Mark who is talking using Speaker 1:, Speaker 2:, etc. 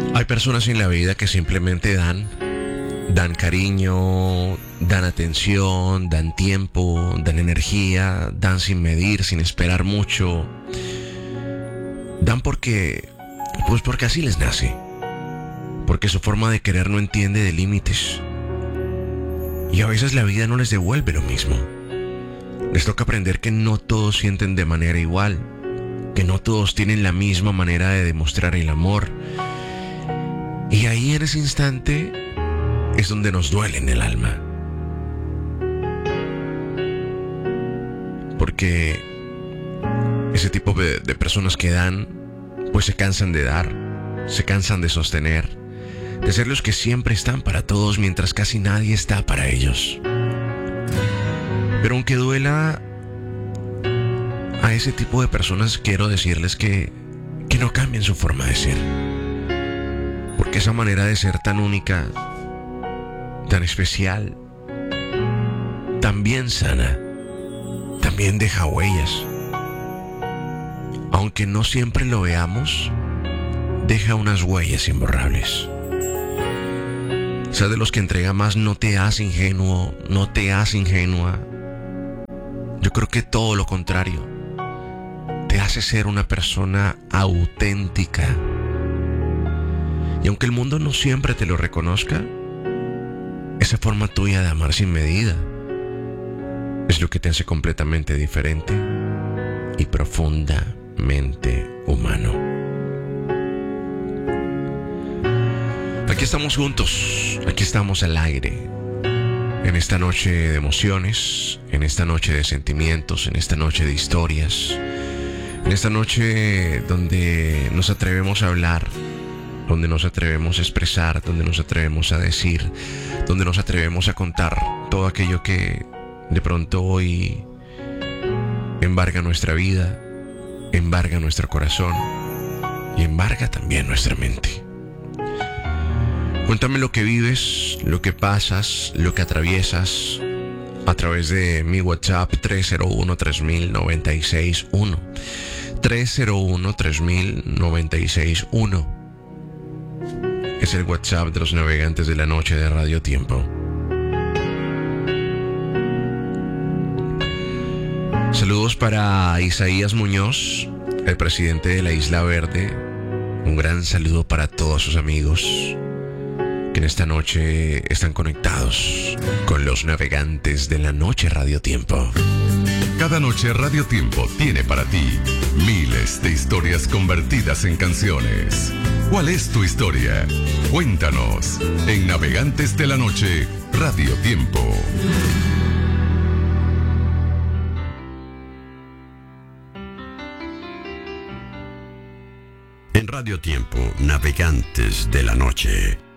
Speaker 1: Hay personas en la vida que simplemente dan cariño, dan atención, dan tiempo, dan energía, dan sin medir, sin esperar mucho. Dan porque así les nace. Porque su forma de querer no entiende de límites. Y a veces la vida no les devuelve lo mismo. Les toca aprender que no todos sienten de manera igual, que no todos tienen la misma manera de demostrar el amor. Y ahí en ese instante es donde nos duele en el alma. Porque ese tipo de personas que dan, pues se cansan de dar, se cansan de sostener, de ser los que siempre están para todos mientras casi nadie está para ellos. Pero aunque duela a ese tipo de personas, quiero decirles que no cambien su forma de ser. Porque esa manera de ser tan única, tan especial, también sana, también deja huellas. Aunque no siempre lo veamos, deja unas huellas imborrables. Sea de los que entrega más, no te hace ingenuo, no te hace ingenua. Yo creo que todo lo contrario, te hace ser una persona auténtica. Y aunque el mundo no siempre te lo reconozca, esa forma tuya de amar sin medida es lo que te hace completamente diferente y profundamente humano. Aquí estamos juntos, aquí estamos al aire, en esta noche de emociones, en esta noche de sentimientos, en esta noche de historias, en esta noche donde nos atrevemos a hablar, donde nos atrevemos a expresar, donde nos atrevemos a decir, donde nos atrevemos a contar todo aquello que de pronto hoy embarga nuestra vida, embarga nuestro corazón y embarga también nuestra mente. Cuéntame lo que vives, lo que pasas, lo que atraviesas a través de mi WhatsApp 301-3000-961. 301-3000-961. Es el WhatsApp de los navegantes de la noche de Radio Tiempo. Saludos para Isaías Muñoz, el presidente de la Isla Verde. Un gran saludo para todos sus amigos que en esta noche están conectados con los navegantes de la noche Radio Tiempo.
Speaker 2: Cada noche Radio Tiempo tiene para ti miles de historias convertidas en canciones. ¿Cuál es tu historia? Cuéntanos en Navegantes de la Noche Radio Tiempo. En Radio Tiempo, Navegantes de la Noche.